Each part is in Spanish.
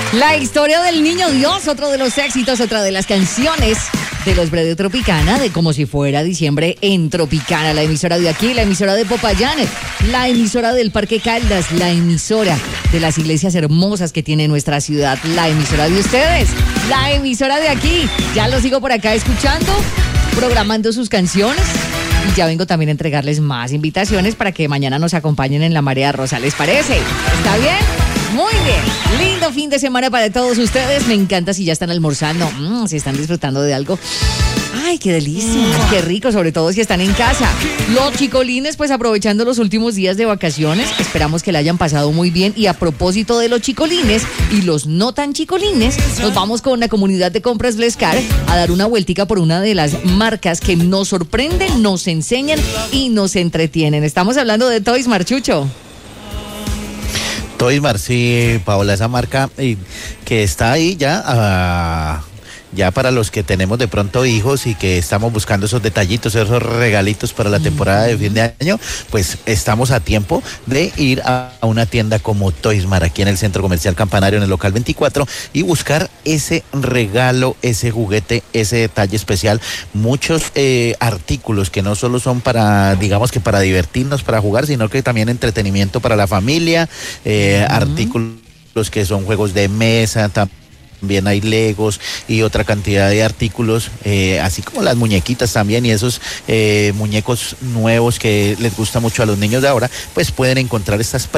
La historia del niño Dios, otro de los éxitos, otra de las canciones de los Breve Tropicana, de Como si fuera diciembre en Tropicana, la emisora de aquí, la emisora de Popayán, la emisora del Parque Caldas, la emisora de las iglesias hermosas que tiene nuestra ciudad, la emisora de ustedes, la emisora de aquí. Ya lo sigo por acá escuchando, programando sus canciones. Y ya vengo también a entregarles más invitaciones para que mañana nos acompañen en la Marea Rosa. ¿Les parece? ¿Está bien? Muy bien. Lindo fin de semana para todos ustedes. Me encanta si ya están almorzando, si están disfrutando de algo. Ay, qué delicia, qué rico, sobre todo si están en casa. Los chicolines, pues aprovechando los últimos días de vacaciones, esperamos que la hayan pasado muy bien. Y a propósito de los chicolines y los no tan chicolines, nos vamos con la comunidad de compras Blescar a dar una vueltica por una de las marcas que nos sorprenden, nos enseñan y nos entretienen. Estamos hablando de Toys Marchucho. Toysmart, sí, Paola, esa marca que está ahí ya para los que tenemos de pronto hijos y que estamos buscando esos detallitos, esos regalitos para la temporada de fin de año, pues estamos a tiempo de ir a una tienda como Toysmart aquí en el Centro Comercial Campanario, en el local 24, y buscar ese regalo, ese juguete, ese detalle especial. Muchos artículos que no solo son para, digamos que para divertirnos, para jugar, sino que también entretenimiento para la familia, artículos que son juegos de mesa, también hay Legos y otra cantidad de artículos, así como las muñequitas también, y esos muñecos nuevos que les gusta mucho a los niños de ahora, pues pueden encontrar estos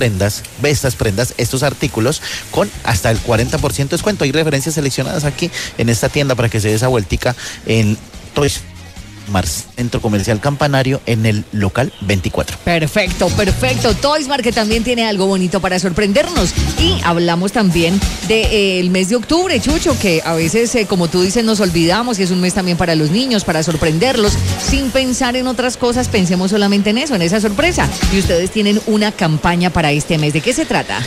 artículos con hasta el 40% de descuento. Hay referencias seleccionadas aquí en esta tienda para que se dé esa vueltica en Toys Centro Comercial Campanario, en el local 24. Perfecto. Toysmart, que también tiene algo bonito para sorprendernos. Y hablamos también del mes de octubre, Chucho, que a veces, como tú dices, nos olvidamos, y es un mes también para los niños, para sorprenderlos. Sin pensar en otras cosas, pensemos solamente en eso, en esa sorpresa. Y ustedes tienen una campaña para este mes. ¿De qué se trata?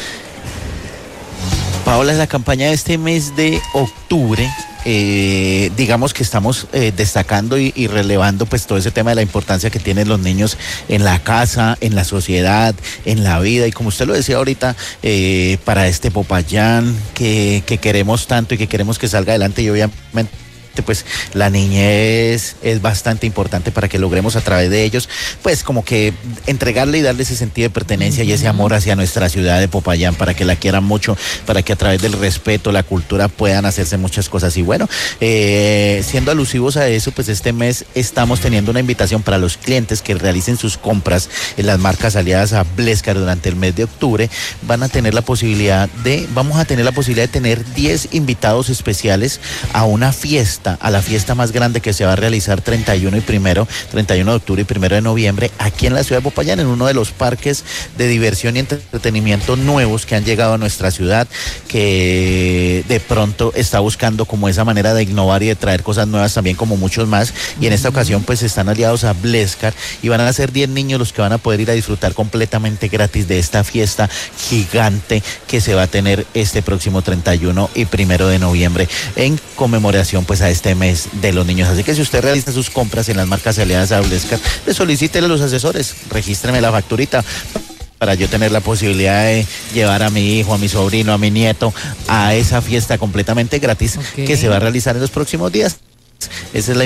Paola, la campaña de este mes de octubre, digamos que estamos destacando y relevando pues todo ese tema de la importancia que tienen los niños en la casa, en la sociedad, en la vida, y como usted lo decía ahorita, para este Popayán que queremos tanto y que queremos que salga adelante, y obviamente pues la niñez es bastante importante para que logremos a través de ellos pues como que entregarle y darle ese sentido de pertenencia y ese amor hacia nuestra ciudad de Popayán, para que la quieran mucho, para que a través del respeto, la cultura, puedan hacerse muchas cosas. Y bueno, siendo alusivos a eso, pues este mes estamos teniendo una invitación para los clientes que realicen sus compras en las marcas aliadas a Blescar durante el mes de octubre. Vamos a tener la posibilidad de tener 10 invitados especiales a una fiesta, a la fiesta más grande que se va a realizar 31 de octubre y 1 de noviembre aquí en la ciudad de Popayán, en uno de los parques de diversión y entretenimiento nuevos que han llegado a nuestra ciudad, que de pronto está buscando como esa manera de innovar y de traer cosas nuevas también, como muchos más. Y en esta ocasión pues están aliados a Blescar, y van a ser 10 niños los que van a poder ir a disfrutar completamente gratis de esta fiesta gigante que se va a tener este próximo 31 y 1 de noviembre en conmemoración pues a este mes de los niños. Así que si usted realiza sus compras en las marcas aliadas a Blescar, le solicítele a los asesores, regístreme la facturita para yo tener la posibilidad de llevar a mi hijo, a mi sobrino, a mi nieto a esa fiesta completamente gratis que se va a realizar en los próximos días. Esa es la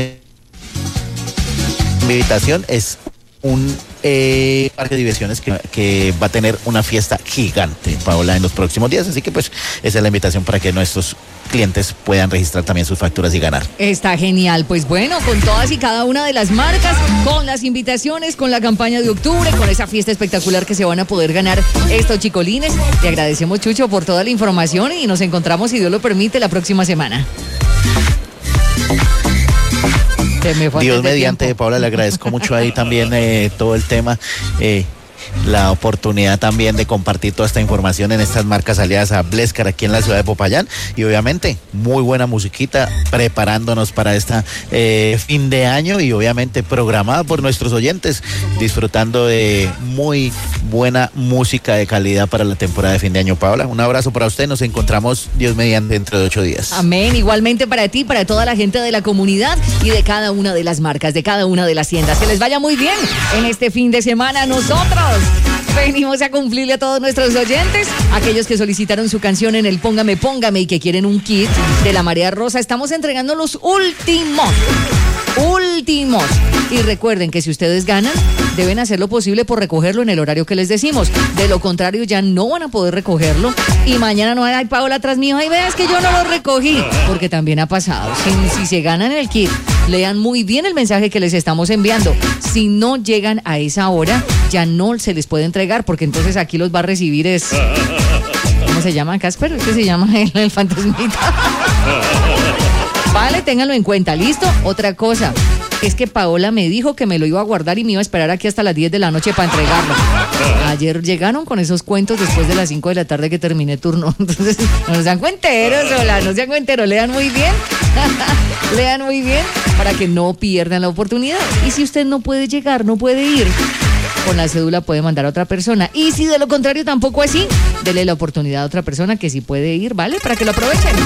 invitación. Es un parque de diversiones que va a tener una fiesta gigante, Paola, en los próximos días. Así que pues esa es la invitación para que nuestros clientes puedan registrar también sus facturas y ganar. Está genial. Pues bueno, con todas y cada una de las marcas, con las invitaciones, con la campaña de octubre, con esa fiesta espectacular que se van a poder ganar estos chicolines. Te agradecemos, Chucho, por toda la información, y nos encontramos, si Dios lo permite, la próxima semana. Dios mediante, Paola, le agradezco mucho ahí también todo el tema, la oportunidad también de compartir toda esta información en estas marcas aliadas a Blescar aquí en la ciudad de Popayán, y obviamente muy buena musiquita preparándonos para esta fin de año, y obviamente programada por nuestros oyentes, disfrutando de muy buena música de calidad para la temporada de fin de año. Paola, un abrazo para usted, nos encontramos Dios mediante dentro de 8 días. Amén, igualmente para ti, para toda la gente de la comunidad y de cada una de las marcas, de cada una de las tiendas. Que les vaya muy bien en este fin de semana. Nosotros Venimos a cumplirle a todos nuestros oyentes, aquellos que solicitaron su canción en el Póngame, Póngame y que quieren un kit de la Marea Rosa. Estamos entregando los últimos. Y recuerden que si ustedes ganan, deben hacer lo posible por recogerlo en el horario que les decimos. De lo contrario, ya no van a poder recogerlo. Y mañana no hay Paola atrás mío. Ay, veas que yo no lo recogí. Porque también ha pasado. Si se ganan el kit, lean muy bien el mensaje que les estamos enviando. Si no llegan a esa hora, ya no se les puede entregar. Porque entonces aquí los va a recibir ¿cómo se llama, Casper? ¿Qué se llama el fantasmita? Vale, ténganlo en cuenta, ¿listo? Otra cosa, es que Paola me dijo que me lo iba a guardar y me iba a esperar aquí hasta las 10 de la noche para entregarlo. Ayer llegaron con esos cuentos después de las 5 de la tarde que terminé turno. Entonces, no sean cuenteros, hola, no sean cuenteros, lean muy bien. Lean muy bien para que no pierdan la oportunidad. Y si usted no puede llegar, no puede ir, con la cédula puede mandar a otra persona. Y si de lo contrario tampoco así, dele la oportunidad a otra persona que sí puede ir, ¿vale? Para que lo aprovechen.